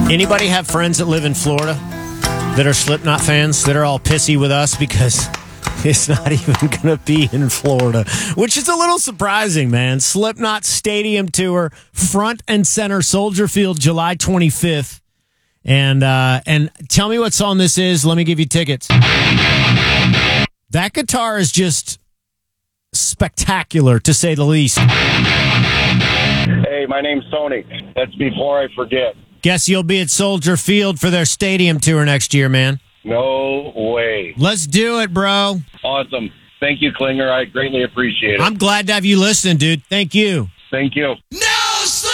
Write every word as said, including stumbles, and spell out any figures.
Anybody have friends that live in Florida that are Slipknot fans that are all pissy with us because it's not even going to be in Florida, which is a little surprising, man. Slipknot Stadium Tour, front and center, Soldier Field, July twenty-fifth. And uh, and tell me what song this is. Let me give you tickets. That guitar is just spectacular, to say the least. Hey, my name's Tony. That's before I forget. Guess you'll be at Soldier Field for their stadium tour next year, man. No way. Let's do it, bro. Awesome. Thank you, Klinger. I greatly appreciate it. I'm glad to have you listening, dude. Thank you. Thank you. No!